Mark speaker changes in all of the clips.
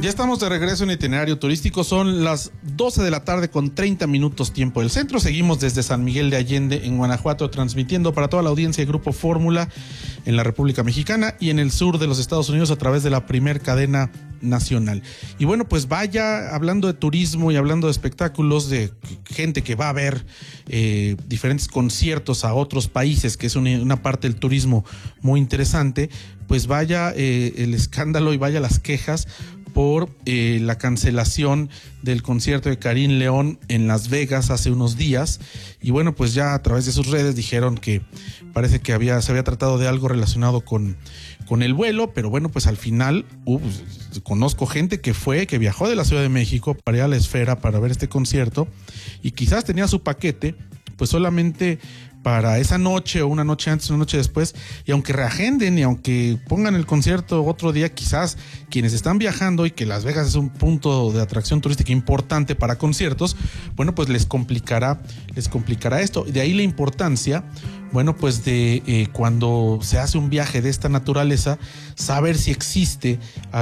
Speaker 1: Ya estamos de regreso en Itinerario Turístico, son las 12 de la tarde con 30 minutos tiempo del centro. Seguimos desde San Miguel de Allende en Guanajuato, transmitiendo para toda la audiencia de Grupo Fórmula en la República Mexicana y en el sur de los Estados Unidos a través de la primer cadena nacional. Y bueno, pues vaya, hablando de turismo y hablando de espectáculos, de gente que va a ver diferentes conciertos a otros países, que es una parte del turismo muy interesante, pues vaya el escándalo y vaya las quejas por la cancelación del concierto de Karim León en Las Vegas hace unos días. Y bueno, pues ya a través de sus redes dijeron que parece que se había tratado de algo relacionado con el vuelo, pero bueno, pues al final conozco gente que viajó de la Ciudad de México para ir a la Esfera para ver este concierto y quizás tenía su paquete pues solamente para esa noche o una noche antes, una noche después, y aunque reagenden y aunque pongan el concierto otro día, quizás quienes están viajando y que Las Vegas es un punto de atracción turística importante para conciertos, bueno, pues les complicará esto. De ahí la importancia, bueno, pues de cuando se hace un viaje de esta naturaleza, saber si existe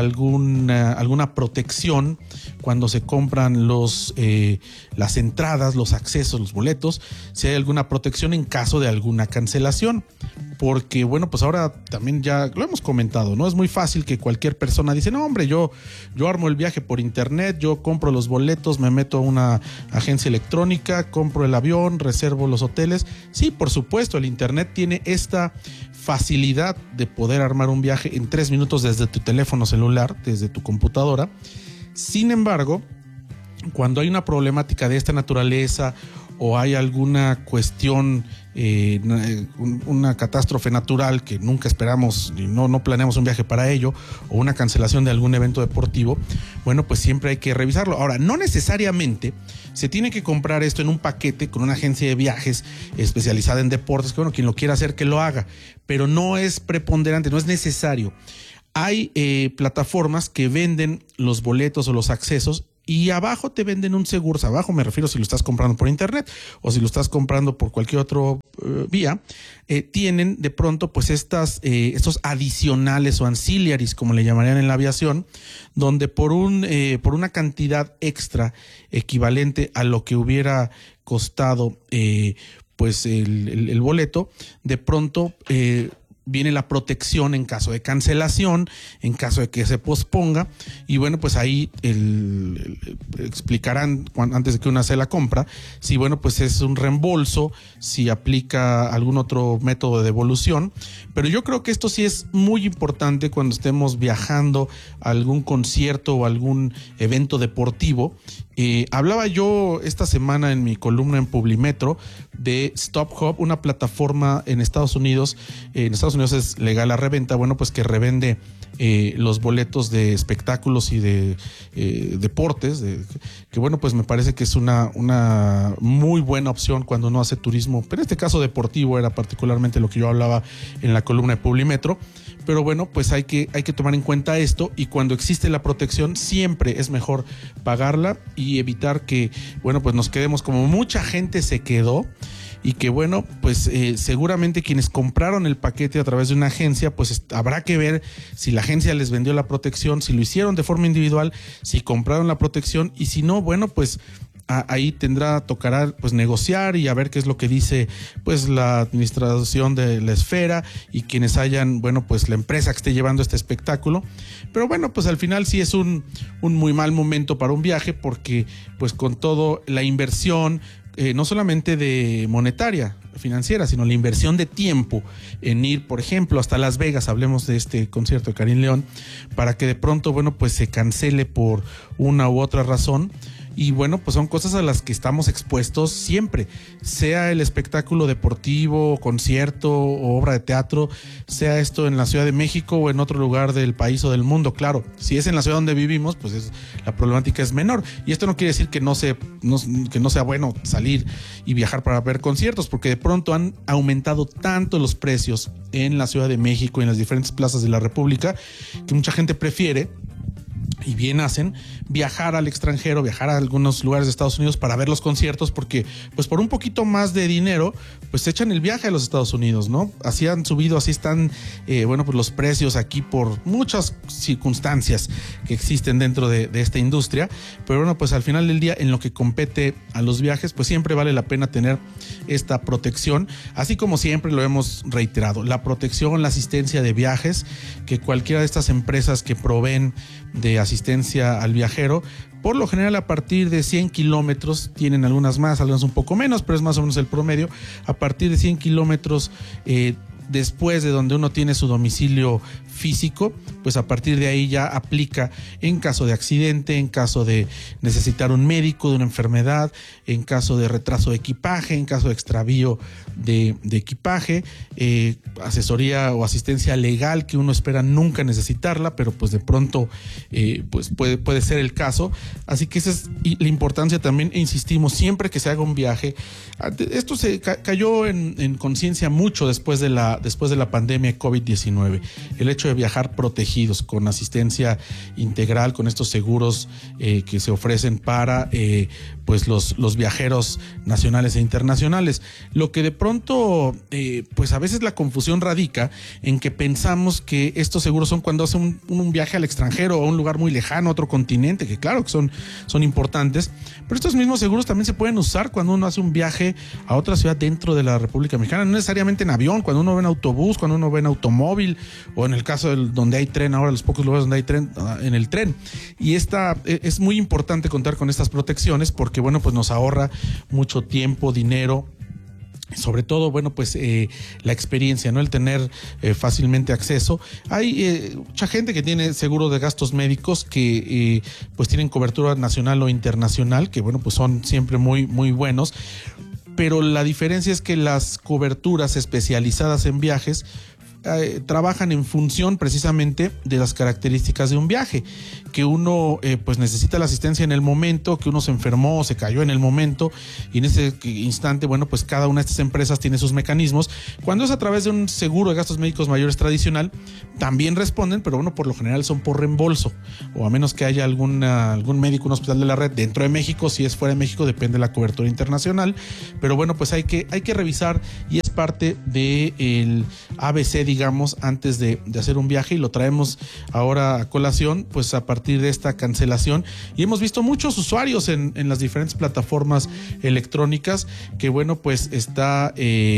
Speaker 1: alguna protección cuando se compran las entradas, los accesos, los boletos, si hay alguna protección en caso de alguna cancelación. Porque bueno, pues ahora también ya lo hemos comentado, ¿no? Es muy fácil que cualquier persona dice, no hombre, yo armo el viaje por internet, yo compro los boletos, me meto a una agencia electrónica, compro el avión, reservo los hoteles. Sí, por supuesto, el internet tiene esta facilidad de poder armar un viaje en 3 minutos desde tu teléfono celular, desde tu computadora. Sin embargo, cuando hay una problemática de esta naturaleza o hay alguna cuestión, una catástrofe natural que nunca esperamos y no planeamos un viaje para ello, o una cancelación de algún evento deportivo, bueno, pues siempre hay que revisarlo. Ahora, no necesariamente se tiene que comprar esto en un paquete con una agencia de viajes especializada en deportes, que bueno, quien lo quiera hacer que lo haga, pero no es preponderante, no es necesario. Hay plataformas que venden los boletos o los accesos y abajo te venden un seguro. Abajo me refiero si lo estás comprando por internet o si lo estás comprando por cualquier otro vía. Tienen de pronto pues estos adicionales o ancillaries, como le llamarían en la aviación, donde por una cantidad extra equivalente a lo que hubiera costado pues el boleto, de pronto viene la protección en caso de cancelación, en caso de que se posponga, y bueno, pues ahí explicarán antes de que una hace la compra, si bueno, pues es un reembolso, si aplica algún otro método de devolución, pero yo creo que esto sí es muy importante cuando estemos viajando a algún concierto o algún evento deportivo. Hablaba yo esta semana en mi columna en Publimetro de Stop Hub, una plataforma en Estados Unidos. En Estados Unidos es legal la reventa, bueno, pues que revende los boletos de espectáculos y de deportes, que bueno, pues me parece que es una muy buena opción cuando uno hace turismo, pero en este caso deportivo era particularmente lo que yo hablaba en la columna de Publimetro. Pero bueno, pues hay que tomar en cuenta esto, y cuando existe la protección siempre es mejor pagarla y evitar que, bueno, pues nos quedemos como mucha gente se quedó, y que bueno, pues seguramente quienes compraron el paquete a través de una agencia, pues habrá que ver si la agencia les vendió la protección, si lo hicieron de forma individual, si compraron la protección, y si no, bueno, pues ahí tocará pues negociar y a ver qué es lo que dice pues la administración de la Esfera y quienes hayan, bueno, pues la empresa que esté llevando este espectáculo. Pero bueno, pues al final sí es un muy mal momento para un viaje, porque pues con todo la inversión, no solamente de monetaria, financiera, sino la inversión de tiempo en ir, por ejemplo, hasta Las Vegas, hablemos de este concierto de Karim León, para que de pronto, bueno, pues se cancele por una u otra razón. Y bueno, pues son cosas a las que estamos expuestos siempre, sea el espectáculo deportivo, concierto o obra de teatro, sea esto en la Ciudad de México o en otro lugar del país o del mundo. Claro, si es en la ciudad donde vivimos, pues la problemática es menor. Y esto no quiere decir que no sea bueno salir y viajar para ver conciertos, porque de pronto han aumentado tanto los precios en la Ciudad de México y en las diferentes plazas de la República que mucha gente prefiere y bien hacen, viajar al extranjero, viajar a algunos lugares de Estados Unidos para ver los conciertos, porque pues por un poquito más de dinero, pues echan el viaje a los Estados Unidos, ¿no? Así han subido, así están, pues los precios aquí por muchas circunstancias que existen dentro de esta industria, pero bueno, pues al final del día, en lo que compete a los viajes, pues siempre vale la pena tener esta protección, así como siempre lo hemos reiterado, la protección, la asistencia de viajes, que cualquiera de estas empresas que proveen de asistencia al viajero, por lo general a partir de 100 kilómetros, tienen algunas más, algunas un poco menos, pero es más o menos el promedio, a partir de 100 kilómetros después de donde uno tiene su domicilio físico, pues a partir de ahí ya aplica en caso de accidente, en caso de necesitar un médico, de una enfermedad, en caso de retraso de equipaje, en caso de extravío de equipaje, asesoría o asistencia legal que uno espera nunca necesitarla, pero pues de pronto pues puede ser el caso. Así que esa es la importancia también, e insistimos, siempre que se haga un viaje. Esto se cayó en conciencia mucho después de la pandemia COVID-19. El hecho de viajar protegidos, con asistencia integral, con estos seguros que se ofrecen para pues los viajeros nacionales e internacionales. Lo que de pronto, pues a veces la confusión radica en que pensamos que estos seguros son cuando hace un viaje al extranjero o a un lugar muy lejano, a otro continente, que claro que son importantes, pero estos mismos seguros también se pueden usar cuando uno hace un viaje a otra ciudad dentro de la República Mexicana, no necesariamente en avión, cuando uno va en autobús, cuando uno va en automóvil, o en el caso donde hay tren, ahora los pocos lugares donde hay tren, en el tren. Y es muy importante contar con estas protecciones porque, bueno, pues nos ahorra mucho tiempo, dinero, sobre todo, bueno, pues la experiencia, ¿no? El tener fácilmente acceso. Hay mucha gente que tiene seguro de gastos médicos que pues tienen cobertura nacional o internacional, que bueno, pues son siempre muy, muy buenos. Pero la diferencia es que las coberturas especializadas en viajes trabajan en función precisamente de las características de un viaje, que uno pues necesita la asistencia en el momento, que uno se enfermó o se cayó en el momento, y en ese instante, bueno, pues cada una de estas empresas tiene sus mecanismos. Cuando es a través de un seguro de gastos médicos mayores tradicional, también responden, pero bueno, por lo general son por reembolso, o a menos que haya algún médico, un hospital de la red dentro de México. Si es fuera de México, depende de la cobertura internacional, pero bueno, pues hay que revisar, y es parte del ABC, digamos, antes de hacer un viaje, y lo traemos ahora a colación, pues a partir de esta cancelación. Y hemos visto muchos usuarios en las diferentes plataformas electrónicas que, bueno, pues está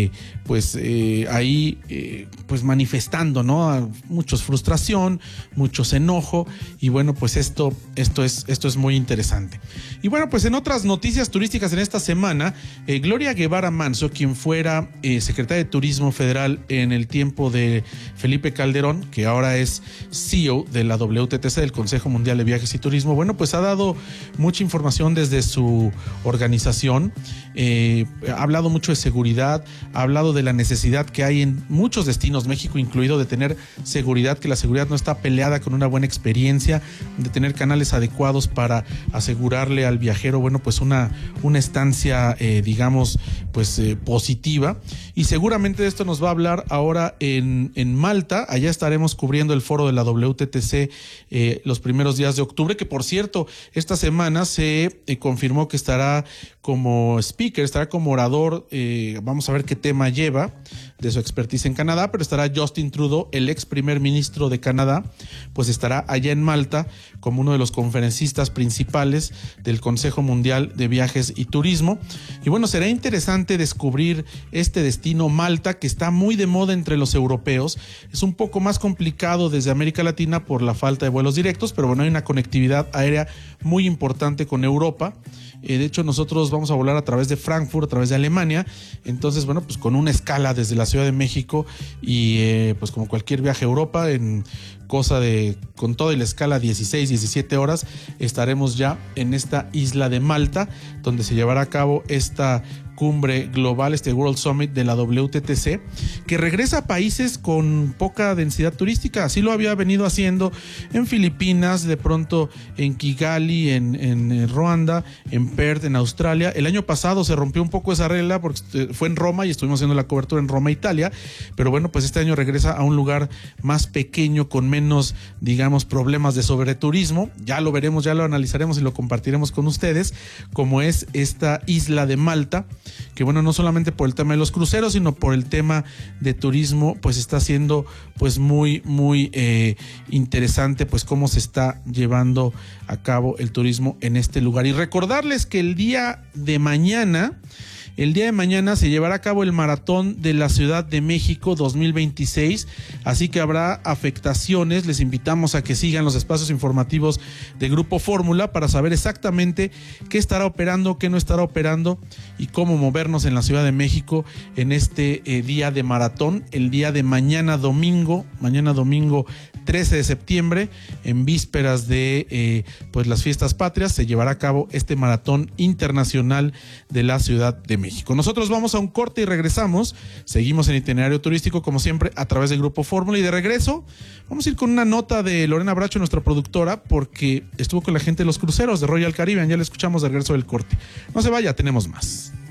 Speaker 1: ahí pues manifestando, ¿no? Muchos frustración, muchos enojo, y bueno, pues esto es muy interesante. Y bueno, pues en otras noticias turísticas en esta semana, Gloria Guevara Manso, quien fuera secretaria de Turismo Federal en el tiempo de Felipe Calderón, que ahora es CEO de la WTTC, del Consejo Mundial de Viajes y Turismo, bueno, pues ha dado mucha información desde su organización, ha hablado mucho de seguridad, ha hablado de la necesidad que hay en muchos destinos, México incluido, de tener seguridad, que la seguridad no está peleada con una buena experiencia, de tener canales adecuados para asegurarle al viajero, bueno, pues una estancia, digamos, pues positiva. Y seguramente de esto nos va a hablar ahora en Malta. Allá estaremos cubriendo el foro de la WTTC los primeros días de octubre, que por cierto, esta semana se confirmó que estará como speaker, estará como orador, vamos a ver qué tema lleva de su expertise en Canadá, pero estará Justin Trudeau, el ex primer ministro de Canadá, pues estará allá en Malta como uno de los conferencistas principales del Consejo Mundial de Viajes y Turismo. Y bueno, será interesante descubrir este destino Malta, que está muy de moda entre los europeos. Es un poco más complicado desde América Latina por la falta de vuelos directos, pero bueno, hay una conectividad aérea muy importante con Europa. De hecho, nosotros vamos a volar a través de Frankfurt, a través de Alemania. Entonces, bueno, pues con una escala desde la Ciudad de México, y pues como cualquier viaje a Europa, con toda la escala 16, 17 horas, estaremos ya en esta isla de Malta, donde se llevará a cabo esta cumbre global, este World Summit de la WTTC, que regresa a países con poca densidad turística. Así lo había venido haciendo en Filipinas, de pronto en Kigali, en Ruanda, en Perth, en Australia. El año pasado se rompió un poco esa regla porque fue en Roma y estuvimos haciendo la cobertura en Roma, Italia, pero bueno, pues este año regresa a un lugar más pequeño, con menos, digamos, problemas de sobreturismo. Ya lo veremos, ya lo analizaremos y lo compartiremos con ustedes, como es esta isla de Malta, que bueno, no solamente por el tema de los cruceros, sino por el tema de turismo, pues está siendo pues muy interesante pues cómo se está llevando a cabo el turismo en este lugar. Y recordarles que el día de mañana se llevará a cabo el Maratón de la Ciudad de México 2026, así que habrá afectaciones. Les invitamos a que sigan los espacios informativos de Grupo Fórmula para saber exactamente qué estará operando, qué no estará operando y cómo movernos en la Ciudad de México en este día de maratón, el día de mañana domingo 13 de septiembre, en vísperas de pues las fiestas patrias, se llevará a cabo este Maratón Internacional de la Ciudad de México. Nosotros vamos a un corte y regresamos. Seguimos en Itinerario Turístico, como siempre, a través del Grupo Fórmula. Y de regreso, vamos a ir con una nota de Lorena Bracho, nuestra productora, porque estuvo con la gente de los cruceros de Royal Caribbean. Ya le escuchamos de regreso del corte. No se vaya, tenemos más.